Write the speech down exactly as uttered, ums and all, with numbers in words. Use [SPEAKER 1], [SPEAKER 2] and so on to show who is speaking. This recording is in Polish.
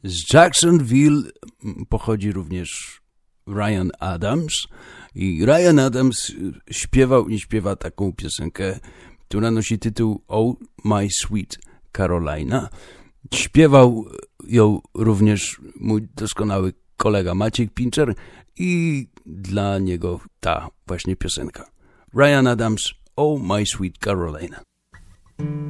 [SPEAKER 1] Z Jacksonville pochodzi również Ryan Adams i Ryan Adams śpiewał i śpiewa taką piosenkę, która nosi tytuł Oh My Sweet Carolina. Śpiewał ją również mój doskonały kolega Maciek Pincher i dla niego ta właśnie piosenka. Ryan Adams, Oh My Sweet Carolina.